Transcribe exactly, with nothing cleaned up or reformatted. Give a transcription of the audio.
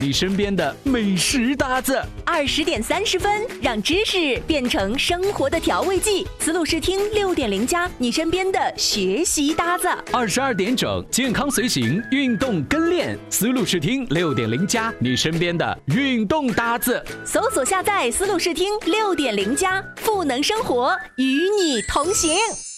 你身边的美食搭子。 二十点三十分，让知识变成生活的调味剂。思路视听六点零加，你身边的学习搭子。 二十二点整，健康随行，运动跟练。思路视听六点零加，你身边的运动搭子。 搜索下载思路视听六点零加，赋能生活，与你同行。